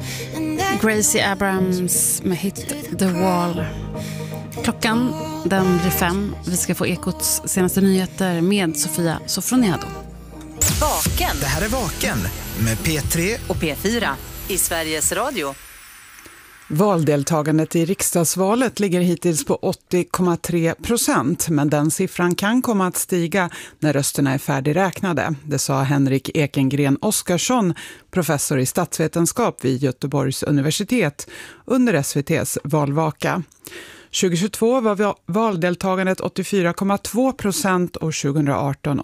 Gracie Abrams med hit The Wall. Klockan den blir 5. Vi ska få Ekots senaste nyheter med Sofia Sofroniado. Vaken. Det här är Vaken med P3 och P4 i Sveriges Radio. Valdeltagandet i riksdagsvalet ligger hittills på 80,3%, men den siffran kan komma att stiga när rösterna är färdigräknade. Det sa Henrik Ekengren Oskarsson, professor i statsvetenskap vid Göteborgs universitet, under SVT:s valvaka. 2022 var valdeltagandet 84,2% och 2018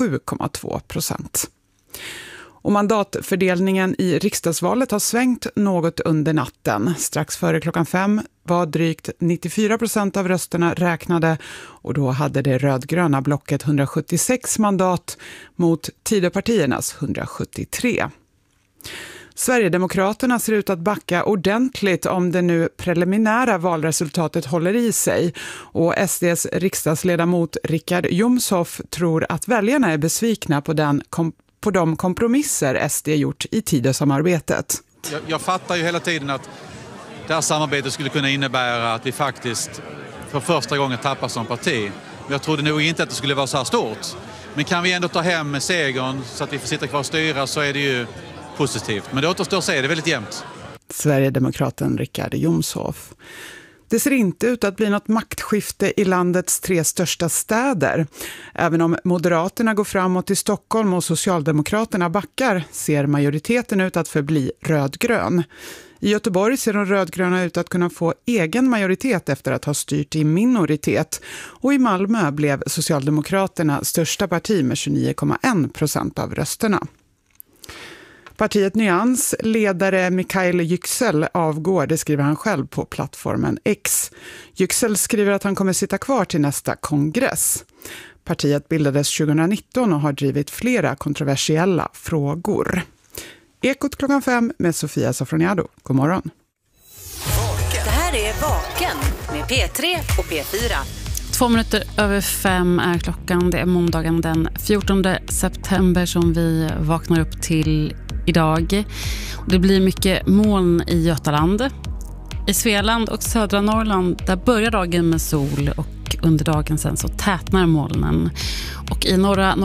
87,2%. Och mandatfördelningen i riksdagsvalet har svängt något under natten. Strax före klockan 5 var drygt 94% av rösterna räknade och då hade det rödgröna blocket 176 mandat mot Tidöpartiernas 173. Sverigedemokraterna ser ut att backa ordentligt om det nu preliminära valresultatet håller i sig. Och SD:s riksdagsledamot Richard Jomshof tror att väljarna är besvikna på de kompromisser SD gjort i Tidösamarbetet. Jag fattar ju hela tiden att det här samarbetet skulle kunna innebära att vi faktiskt för första gången tappar som parti. Men jag trodde nog inte att det skulle vara så här stort. Men kan vi ändå ta hem segern så att vi får sitta kvar och styra, så är det ju positivt. Men det återstår att se, det är väldigt jämnt. Sverigedemokraten Richard Jomshof. Det ser inte ut att bli något maktskifte i landets 3 största städer. Även om Moderaterna går framåt i Stockholm och Socialdemokraterna backar, ser majoriteten ut att förbli rödgrön. I Göteborg ser de rödgröna ut att kunna få egen majoritet efter att ha styrt i minoritet. Och i Malmö blev Socialdemokraterna största parti med 29,1% av rösterna. Partiet Nyans ledare Mikael Yüksel avgår, det skriver han själv på plattformen X. Yüksel skriver att han kommer sitta kvar till nästa kongress. Partiet bildades 2019 och har drivit flera kontroversiella frågor. Ekot klockan 5 med Sofia Sofroniado. God morgon. Det här är Vaken med P3 och P4. 2 minuter över 5 är klockan. Det är måndagen den 14 september som vi vaknar upp till idag. Det blir mycket moln i Götaland. I Svealand och södra Norrland där börjar dagen med sol och under dagen sen så tätnar molnen. Och i norra